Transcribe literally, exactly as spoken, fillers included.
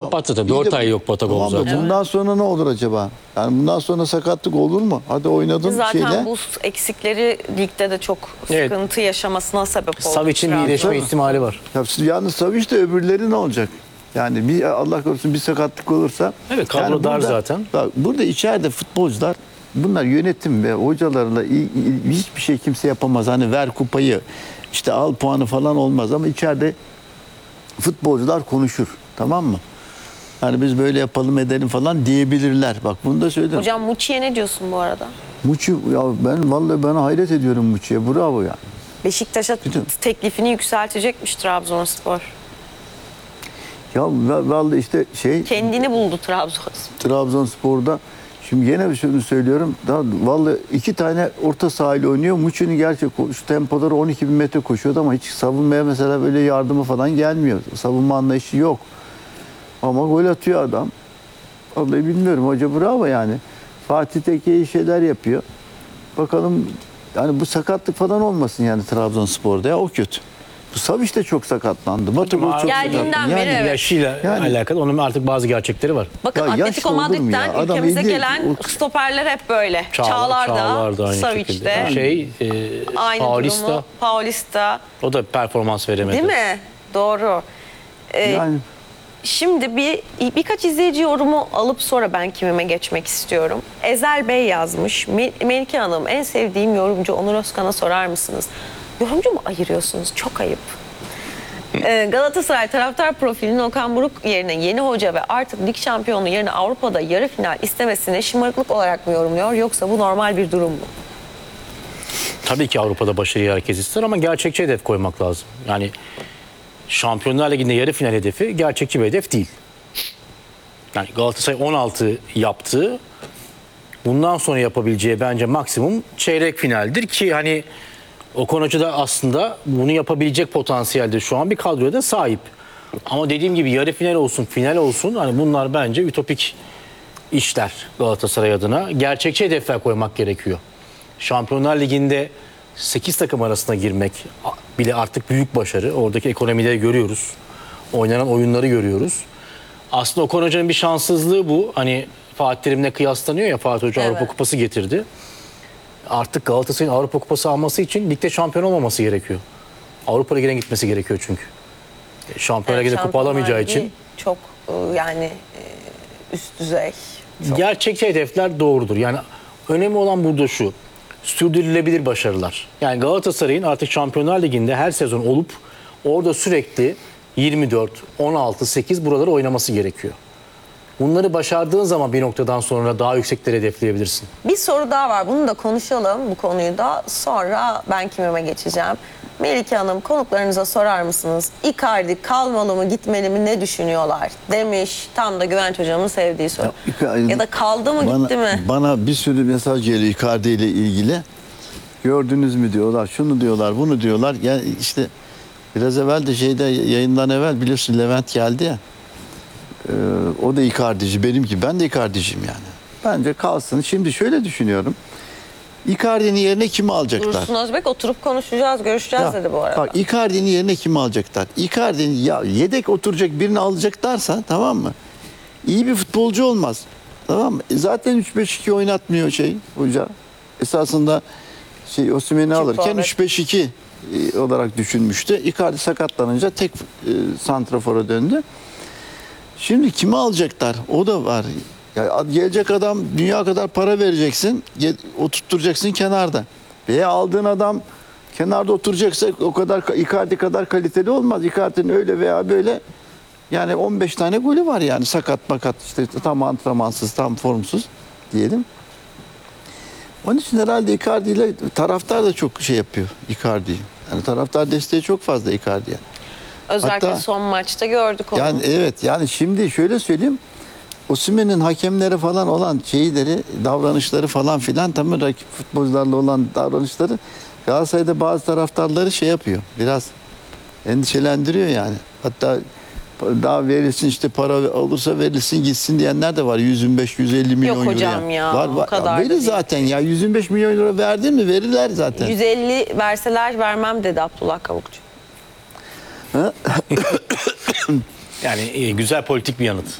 kapattı da dört ay yok Botafogo Tamam da zaten. bundan sonra ne olur acaba? Yani bundan sonra sakatlık olur mu? Hadi oynadın Zaten şeyle. bu eksikleri ligde de çok Evet. sıkıntı yaşamasına sebep oldu. Savic'in bir iyileşme ihtimali var. Ya siz yalnız Savic de öbürleri ne olacak? Yani bir Allah korusun bir sakatlık olursa. Evet, kadro dar zaten. Bak, burada içeride futbolcular bunlar yönetim ve hocalarla iyi- iyi- hiçbir şey kimse yapamaz. Hani ver kupayı işte al puanı falan olmaz ama içeride futbolcular konuşur. Tamam mı? Hani biz böyle yapalım edelim falan diyebilirler. Bak bunu da söyledim. Hocam Muçi'ye ne diyorsun bu arada? Muçi ya ben vallahi ben hayret ediyorum Muçi'ye. Bravo ya. Beşiktaş'a Bütün- teklifini yükseltecekmiş Trabzonspor. Ya va- vallahi işte şey Kendini buldu Trabzonspor. Trabzonspor'da şimdi yine bir şey söylüyorum. Daha vallahi iki tane orta sahayla oynuyor. Muçi'nin gerçek şu tempoları on iki bin metre koşuyordu ama hiç savunmaya mesela böyle yardımı falan gelmiyor. Savunma anlayışı yok. Ama gol atıyor adam. Vallahi bilmiyorum. Hoca bravo yani. Fatih Tekke iyi şeyler yapıyor. Bakalım yani bu sakatlık falan olmasın yani Trabzonspor'da ya o kötü. Bu Savic de çok sakatlandı. Batu çok Geldiğinden sakatlandı. beri evet. Yaşıyla Yani- alakalı onun artık bazı gerçekleri var. Bakın Ya yaş Atletico olur mu Madrid'den ya? Adam ülkemize elli- gelen o- stoperler hep böyle. Çağlar, Çağlar da, Çağlar da aynı Savic şekilde. de. Şey, e, Aynı Paulista, durumu. Paulista. o da performans veremedi. Değil mi? Doğru. Ee, Yani Şimdi bir birkaç izleyici yorumu alıp sonra ben kimime geçmek istiyorum. Ezel Bey yazmış. Me- Melike Hanım en sevdiğim yorumcu Onur Özkan'a sorar mısınız? Yorumcu mu ayırıyorsunuz? Çok ayıp. Ee, Galatasaray taraftar profilinin Okan Buruk yerine yeni hoca ve artık lig şampiyonu yerine Avrupa'da yarı final istemesini şımarıklık olarak mı yorumluyor yoksa bu normal bir durum mu? Tabii ki Avrupa'da başarıyı herkes ister ama gerçekçi hedef koymak lazım. Yani Şampiyonlar Ligi'nde yarı final hedefi gerçekçi bir hedef değil. Yani Galatasaray on altı yaptı. Bundan sonra yapabileceği bence maksimum çeyrek finaldir ki hani Okan Hoca da aslında bunu yapabilecek potansiyelde şu an bir kadroya da sahip. Ama dediğim gibi yarı final olsun, final olsun hani bunlar bence ütopik işler Galatasaray adına. Gerçekçi hedefler koymak gerekiyor. Şampiyonlar Ligi'nde sekiz takım arasına girmek bile artık büyük başarı. Oradaki ekonomileri görüyoruz. Oynanan oyunları görüyoruz. Aslında Okan Hoca'nın bir şanssızlığı bu. Hani Fatih Terim'le kıyaslanıyor ya, Fatih Hoca Evet. Avrupa Kupası getirdi. Artık Galatasaray'ın Avrupa Kupası alması için ligde şampiyon olmaması gerekiyor. Avrupa Ligi'ne gitmesi gerekiyor çünkü. Şampiyonlar Ligi'nde kupa Şampiyonlar alamayacağı Ligi için çok e, yani e, üst düzey. Çok. gerçekçi hedefler doğrudur. Yani önemli olan burada şu. Sürdürülebilir başarılar. Yani Galatasaray'ın artık Şampiyonlar Ligi'nde her sezon olup orada sürekli yirmi dört, on altı, sekiz buraları oynaması gerekiyor. Bunları başardığın zaman bir noktadan sonra daha yüksekleri hedefleyebilirsin. Bir soru daha var. Bunu da konuşalım bu konuyu da. Sonra ben kimime geçeceğim. Melike Hanım konuklarınıza sorar mısınız? Icardi kalmalı mı gitmeli mi ne düşünüyorlar demiş. Tam da Güvenç Hocam'ın sevdiği soru. Ya, Icardi- da kaldı mı bana, gitti mi? Bana bir sürü mesaj geliyor Icardi ile ilgili. Gördünüz mü diyorlar, şunu diyorlar, bunu diyorlar. Yani işte biraz evvel de şeyde yayından evvel biliyorsun Levent geldi ya. Ee, o da Icardici, benim gibi. Ben de Icardi'ciyim yani. Bence kalsın. Şimdi şöyle düşünüyorum. Icardi'nin yerine kimi alacaklar? Dursun Özbek oturup konuşacağız, görüşeceğiz Ya, dedi bu arada. Bak Icardi'nin yerine kimi alacaklar? Icardi'nin ya yedek oturacak birini alacaklarsa tamam mı? İyi bir futbolcu olmaz. Tamam mı? E zaten üç beş iki oynatmıyor şey hoca. Esasında şey Osimhen'i alırken forvet. üç beş iki e, olarak düşünmüştü. Icardi sakatlanınca tek e, santrafora döndü. Şimdi kimi alacaklar? O da var. Ya gelecek adam dünya kadar para vereceksin. ge- Oturtturacaksın kenarda. Veya aldığın adam kenarda oturacaksa o kadar Icardi kadar kaliteli olmaz. Icardi'nin öyle veya böyle yani on beş tane golü var yani sakat makat işte tam antrenmansız tam formsuz diyelim. Onun için herhalde Icardi ile taraftar da çok şey yapıyor Icardi'yi. Yani taraftar desteği çok fazla Icardi'ye. Özellikle hatta- son maçta gördük onu. Yani evet yani şimdi şöyle söyleyeyim. Osimhen'in hakemlere falan olan şeyleri, davranışları falan filan tabii rakip futbolcularla olan davranışları Galatasaray'da bazı taraftarları şey yapıyor. Biraz endişelendiriyor yani. Hatta daha verilsin işte para olursa verilsin gitsin diyenler de var. yüz yirmi beş yüz elli milyon Yok euro. hocam ya, Var, o var. kadar da verir değil. zaten ya. yüz yirmi beş milyon euro verdin mi verirler zaten. yüz elli verseler vermem dedi Abdullah Kavukçu. Yani e, güzel politik bir yanıt.